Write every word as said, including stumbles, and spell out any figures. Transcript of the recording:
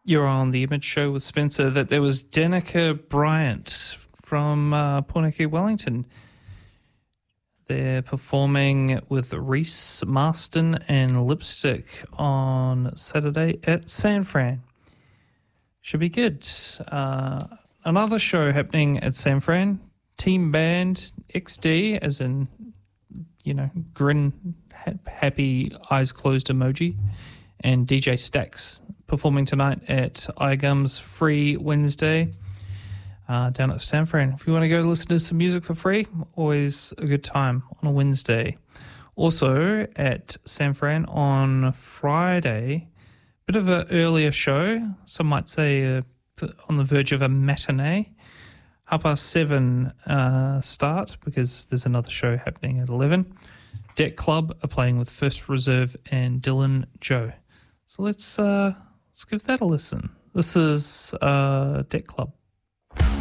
you're on the Image Show with Spencer, that there was Danica Bryant from uh, Pornicky, Wellington. They're performing with Reese Marston and Lipstick on Saturday at San Fran. Should be good. Uh, another show happening at San Fran, Team Band X D, as in, you know, grin, ha- happy, eyes closed emoji, and D J Stax performing tonight at iGums Free Wednesday uh, down at San Fran. If you want to go listen to some music for free, always a good time on a Wednesday. Also at San Fran on Friday, bit of an earlier show, some might say uh, on the verge of a matinee. Half past seven uh, start, because there's another show happening at eleven. Deck Club are playing with First Reserve and Dylan Joe. So let's uh, let's give that a listen. This is uh, Deck Club.